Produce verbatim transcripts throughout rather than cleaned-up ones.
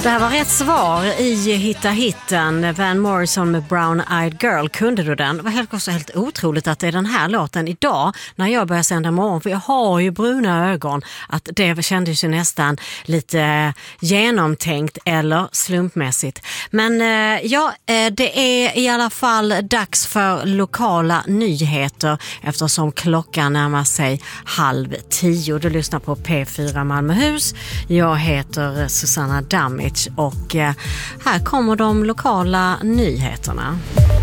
Det här var rätt svar i Hitta Hitten. Van Morrison med Brown Eyed Girl. Kunde du den? Det var helt, också helt otroligt att det är den här låten idag när jag börjar sända morgon. För jag har ju bruna ögon. Att det kändes ju nästan lite genomtänkt eller slumpmässigt. Men ja, det är i alla fall dags för lokala nyheter eftersom klockan närmar sig halv tio. Du lyssnar på P fyra Malmöhus. Jag heter Susanna Dammi. Och här kommer de lokala nyheterna.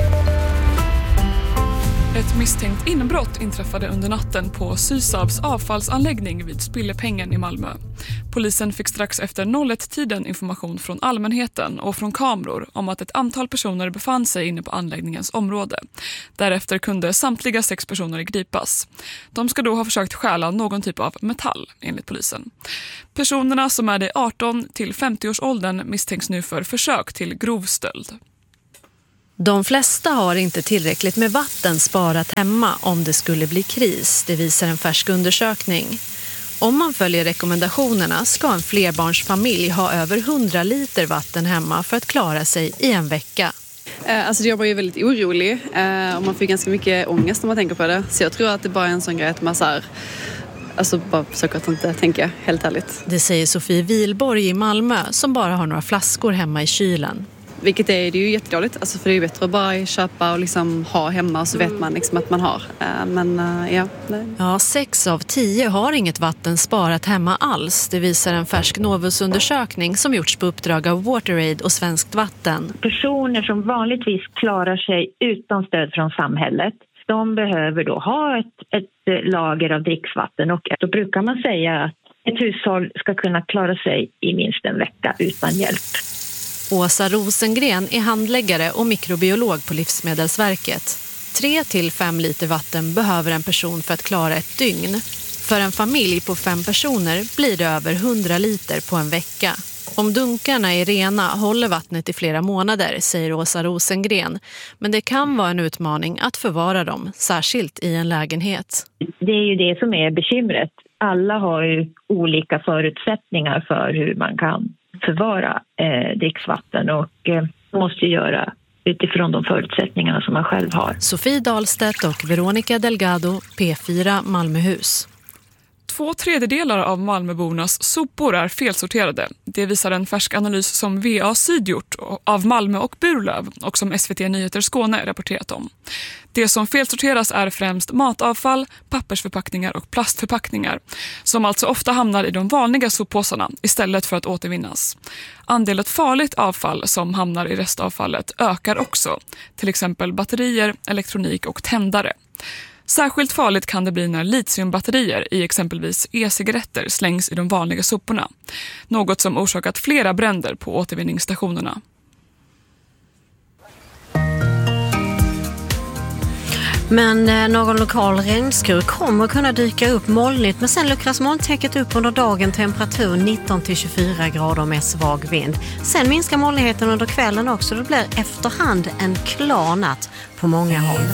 Ett misstänkt inbrott inträffade under natten på Sysabs avfallsanläggning vid Spillepengen i Malmö. Polisen fick strax efter noll ett-tiden information från allmänheten och från kameror om att ett antal personer befann sig inne på anläggningens område. Därefter kunde samtliga sex personer gripas. De ska då ha försökt stjäla någon typ av metall, enligt polisen. Personerna som är i arton till femtio-årsåldern misstänks nu för försök till grov stöld. De flesta har inte tillräckligt med vatten sparat hemma om det skulle bli kris, det visar en färsk undersökning. Om man följer rekommendationerna ska en flerbarnsfamilj ha över hundra liter vatten hemma för att klara sig i en vecka. Alltså jag var ju väldigt orolig och man får ganska mycket ångest när man tänker på det. Så jag tror att det bara är en sån grej att man så här, alltså bara försöker att inte tänka helt ärligt. Det säger Sofie Wilborg i Malmö som bara har några flaskor hemma i kylen. Vilket är, det är ju jättedåligt, alltså för det är ju bättre att bara köpa och liksom ha hemma och så vet man liksom att man har. Men ja, nej. Ja, sex av tio har inget vatten sparat hemma alls. Det visar en färsk Novus-undersökning som gjorts på uppdrag av WaterAid och Svenskt Vatten. Personer som vanligtvis klarar sig utan stöd från samhället, de behöver då ha ett, ett lager av dricksvatten och då brukar man säga att ett hushåll ska kunna klara sig i minst en vecka utan hjälp. Åsa Rosengren är handläggare och mikrobiolog på Livsmedelsverket. Tre till fem liter vatten behöver en person för att klara ett dygn. För en familj på fem personer blir det över hundra liter på en vecka. Om dunkarna är rena håller vattnet i flera månader, säger Åsa Rosengren. Men det kan vara en utmaning att förvara dem, särskilt i en lägenhet. Det är ju det som är bekymret. Alla har ju olika förutsättningar för hur man kan förvara eh, dricksvatten och eh, måste göra utifrån de förutsättningarna som man själv har. Sofie Dahlstedt och Veronica Delgado, P fyra Malmöhus. Två tredjedelar av Malmöbornas sopor är felsorterade. Det visar en färsk analys som V A Syd gjort av Malmö och Burlöv och som S V T Nyheter Skåne rapporterat om. Det som felsorteras är främst matavfall, pappersförpackningar och plastförpackningar som alltså ofta hamnar i de vanliga soppåsarna istället för att återvinnas. Andelen farligt avfall som hamnar i restavfallet ökar också, till exempel batterier, elektronik och tändare. Särskilt farligt kan det bli när litiumbatterier i exempelvis e-cigaretter slängs i de vanliga soporna. Något som orsakat flera bränder på återvinningsstationerna. Men någon lokal regnskur kommer kunna dyka upp molnigt, men sen luckras molntäcket upp under dagen, temperatur nitton till tjugofyra grader med svag vind. Sen minskar molnigheten under kvällen också, det blir efterhand en klar natt på många håll.